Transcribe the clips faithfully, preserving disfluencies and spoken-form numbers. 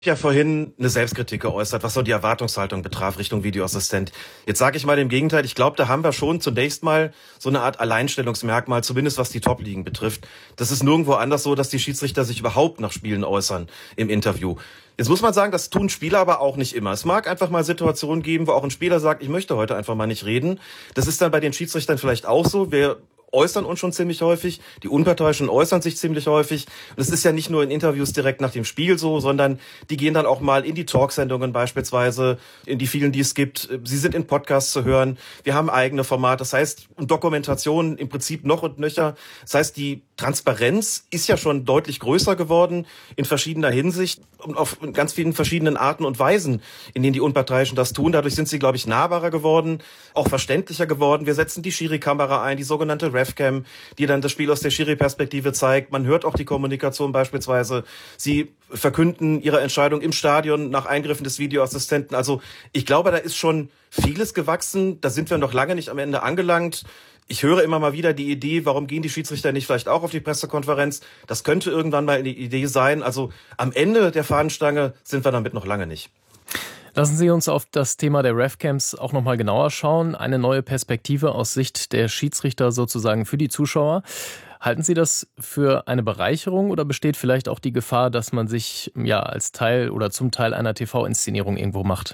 Ja, vorhin eine Selbstkritik geäußert, was so die Erwartungshaltung betraf Richtung Videoassistent. Jetzt sage ich mal im Gegenteil, ich glaube, da haben wir schon zunächst mal so eine Art Alleinstellungsmerkmal, zumindest was die Top-Ligen betrifft. Das ist nirgendwo anders so, dass die Schiedsrichter sich überhaupt nach Spielen äußern im Interview. Jetzt muss man sagen, das tun Spieler aber auch nicht immer. Es mag einfach mal Situationen geben, wo auch ein Spieler sagt, ich möchte heute einfach mal nicht reden. Das ist dann bei den Schiedsrichtern vielleicht auch so. Wir äußern uns schon ziemlich häufig, die Unparteiischen äußern sich ziemlich häufig. Und es ist ja nicht nur in Interviews direkt nach dem Spiel so, sondern die gehen dann auch mal in die Talksendungen beispielsweise, in die vielen, die es gibt. Sie sind in Podcasts zu hören. Wir haben eigene Formate, das heißt Dokumentationen im Prinzip noch und nöcher. Das heißt, die Transparenz ist ja schon deutlich größer geworden in verschiedener Hinsicht und auf ganz vielen verschiedenen Arten und Weisen, in denen die Unparteiischen das tun. Dadurch sind sie, glaube ich, nahbarer geworden, auch verständlicher geworden. Wir setzen die Schiri-Kamera ein, die sogenannte Refcam, die dann das Spiel aus der Schiri-Perspektive zeigt. Man hört auch die Kommunikation beispielsweise. Sie verkünden ihre Entscheidung im Stadion nach Eingriffen des Videoassistenten. Also ich glaube, da ist schon vieles gewachsen. Da sind wir noch lange nicht am Ende angelangt. Ich höre immer mal wieder die Idee, warum gehen die Schiedsrichter nicht vielleicht auch auf die Pressekonferenz? Das könnte irgendwann mal eine Idee sein. Also am Ende der Fahnenstange sind wir damit noch lange nicht. Lassen Sie uns auf das Thema der Refcams auch noch mal genauer schauen. Eine neue Perspektive aus Sicht der Schiedsrichter sozusagen für die Zuschauer. Halten Sie das für eine Bereicherung oder besteht vielleicht auch die Gefahr, dass man sich ja als Teil oder zum Teil einer T V-Inszenierung irgendwo macht?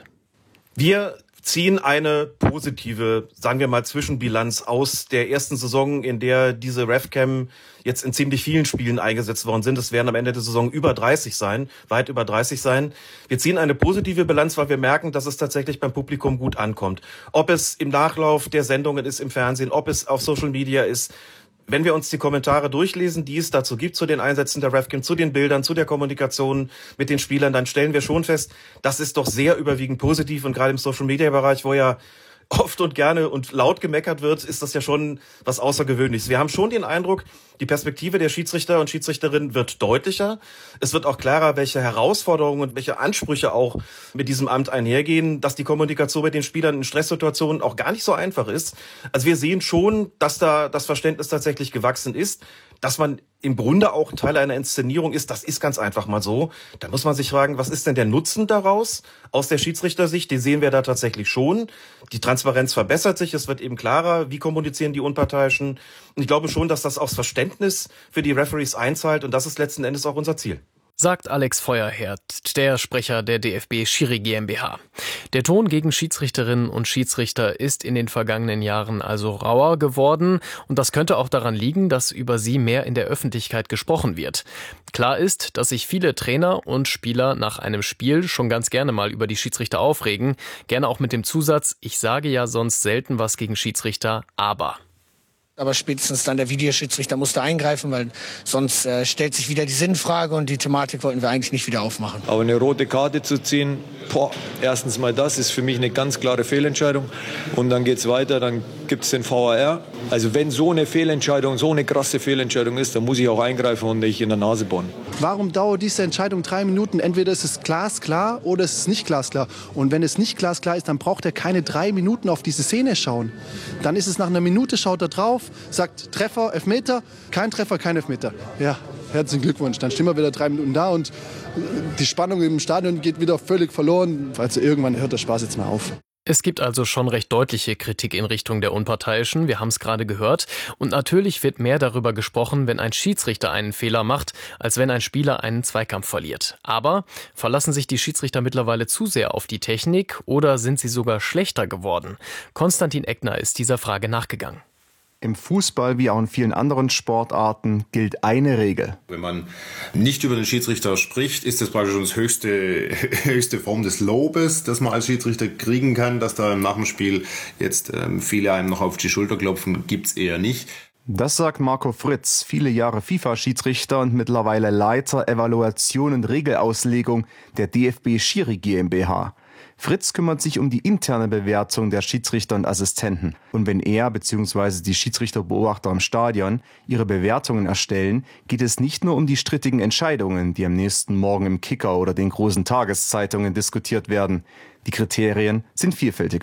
Wir ziehen eine positive, sagen wir mal, Zwischenbilanz aus der ersten Saison, in der diese Refcam jetzt in ziemlich vielen Spielen eingesetzt worden sind. Es werden am Ende der Saison über dreißig sein, weit über dreißig sein. Wir ziehen eine positive Bilanz, weil wir merken, dass es tatsächlich beim Publikum gut ankommt. Ob es im Nachlauf der Sendungen ist im Fernsehen, ob es auf Social Media ist. Wenn wir uns die Kommentare durchlesen, die es dazu gibt, zu den Einsätzen der Refcam, zu den Bildern, zu der Kommunikation mit den Spielern, dann stellen wir schon fest, das ist doch sehr überwiegend positiv. Und gerade im Social-Media-Bereich, wo ja oft und gerne und laut gemeckert wird, ist das ja schon was Außergewöhnliches. Wir haben schon den Eindruck, die Perspektive der Schiedsrichter und Schiedsrichterinnen wird deutlicher. Es wird auch klarer, welche Herausforderungen und welche Ansprüche auch mit diesem Amt einhergehen, dass die Kommunikation mit den Spielern in Stresssituationen auch gar nicht so einfach ist. Also wir sehen schon, dass da das Verständnis tatsächlich gewachsen ist. Dass man im Grunde auch Teil einer Inszenierung ist, das ist ganz einfach mal so. Da muss man sich fragen, was ist denn der Nutzen daraus aus der Schiedsrichtersicht? Den sehen wir da tatsächlich schon. Die Transparenz verbessert sich, es wird eben klarer, wie kommunizieren die Unparteiischen. Und ich glaube schon, dass das aufs Verständnis für die Referees einzahlt und das ist letzten Endes auch unser Ziel. Sagt Alex Feuerherd, der Sprecher der D F B Schiri GmbH. Der Ton gegen Schiedsrichterinnen und Schiedsrichter ist in den vergangenen Jahren also rauer geworden und das könnte auch daran liegen, dass über sie mehr in der Öffentlichkeit gesprochen wird. Klar ist, dass sich viele Trainer und Spieler nach einem Spiel schon ganz gerne mal über die Schiedsrichter aufregen, gerne auch mit dem Zusatz, ich sage ja sonst selten was gegen Schiedsrichter, aber... Aber spätestens dann der Videoschiedsrichter musste eingreifen, weil sonst äh, stellt sich wieder die Sinnfrage und die Thematik wollten wir eigentlich nicht wieder aufmachen. Aber eine rote Karte zu ziehen, boah, erstens mal das ist für mich eine ganz klare Fehlentscheidung. Und dann geht's weiter, dann gibt's den V A R. Also wenn so eine Fehlentscheidung, so eine krasse Fehlentscheidung ist, dann muss ich auch eingreifen und nicht in der Nase bohren. Warum dauert diese Entscheidung drei Minuten? Entweder ist es glasklar oder es ist nicht glasklar. Und wenn es nicht glasklar ist, dann braucht er keine drei Minuten auf diese Szene schauen. Dann ist es nach einer Minute, schaut er drauf, sagt Treffer, Elfmeter, kein Treffer, kein Elfmeter. Ja, herzlichen Glückwunsch. Dann stehen wir wieder drei Minuten da und die Spannung im Stadion geht wieder völlig verloren. Also irgendwann hört der Spaß jetzt mal auf. Es gibt also schon recht deutliche Kritik in Richtung der Unparteiischen, wir haben es gerade gehört. Und natürlich wird mehr darüber gesprochen, wenn ein Schiedsrichter einen Fehler macht, als wenn ein Spieler einen Zweikampf verliert. Aber verlassen sich die Schiedsrichter mittlerweile zu sehr auf die Technik oder sind sie sogar schlechter geworden? Konstantin Eckner ist dieser Frage nachgegangen. Im Fußball wie auch in vielen anderen Sportarten gilt eine Regel. Wenn man nicht über den Schiedsrichter spricht, ist das praktisch schon das höchste, höchste Form des Lobes, das man als Schiedsrichter kriegen kann. Dass da nach dem Spiel jetzt ähm, viele einem noch auf die Schulter klopfen, gibt's eher nicht. Das sagt Marco Fritz, viele Jahre FIFA-Schiedsrichter und mittlerweile Leiter Evaluation und Regelauslegung der D F B Schiri GmbH. Fritz kümmert sich um die interne Bewertung der Schiedsrichter und Assistenten. Und wenn er bzw. die Schiedsrichterbeobachter im Stadion ihre Bewertungen erstellen, geht es nicht nur um die strittigen Entscheidungen, die am nächsten Morgen im Kicker oder den großen Tageszeitungen diskutiert werden. Die Kriterien sind vielfältiger.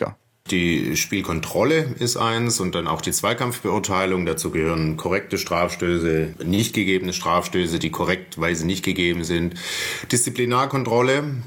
Die Spielkontrolle ist eins und dann auch die Zweikampfbeurteilung. Dazu gehören korrekte Strafstöße, nicht gegebene Strafstöße, die korrektweise nicht gegeben sind. Disziplinarkontrolle.